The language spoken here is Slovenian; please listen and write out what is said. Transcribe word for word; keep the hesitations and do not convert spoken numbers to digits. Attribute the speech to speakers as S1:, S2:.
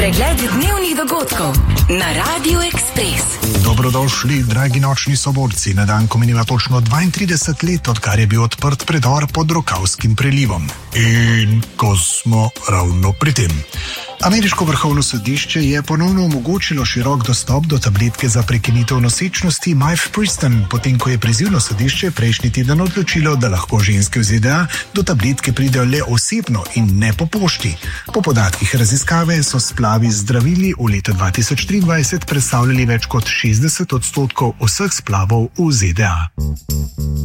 S1: Pregled dnevnih dogodkov na Radiu Ekspres.
S2: Dobrodošli, dragi nočni soborci, na dan, ko mineva točno dvaintrideset let, odkar je bil odprt predor pod Rokavskim prelivom. In ko smo ravno pri tem. Ameriško vrhovno sodišče je ponovno omogočilo širok dostop do tabletke za prekinitev nosečnosti Mifepriston, potem ko je prizivno sodišče prejšnji teden odločilo, da lahko ženske v Z D A do tabletke pridejo le osebno in ne po pošti. Po podatkih raziskave so splavi z zdravili v letu dva tisoč triindvajset predstavljali več kot šestdeset odstotkov vseh splavov v Z D A.